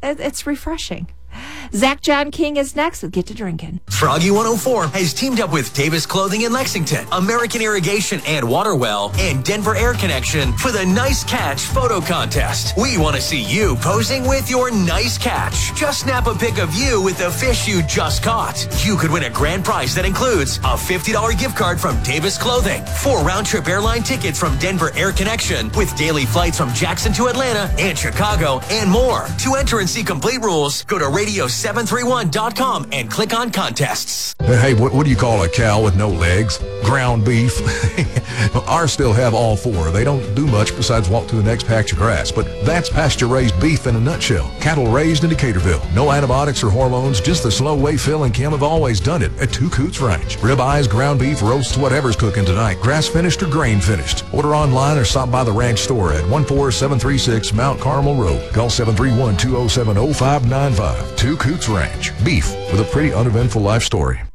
it's refreshing. Zach John King is next with Get to Drinking. Froggy 104 has teamed up with Davis Clothing in Lexington, American Irrigation and Waterwell, and Denver Air Connection for the Nice Catch photo contest. We want to see you posing with your nice catch. Just snap a pic of you with the fish you just caught. You could win a grand prize that includes a $50 gift card from Davis Clothing, 4 round-trip airline tickets from Denver Air Connection with daily flights from Jackson to Atlanta and Chicago, and more. To enter and see complete rules, go to radio731.com and click on contests. Hey, what do you call a cow with no legs? Ground beef. Ours still have all 4. They don't do much besides walk to the next patch of grass, but that's pasture-raised beef in a nutshell. Cattle raised in Decaturville. No antibiotics or hormones, just the slow way Phil and Kim have always done it at Two Coots Ranch. Ribeyes, ground beef, roasts, whatever's cooking tonight. Grass-finished or grain-finished. Order online or stop by the ranch store at 14736 Mount Carmel Road. Call 731-207-0595. Two Coots Ranch. Beef with a pretty uneventful life story.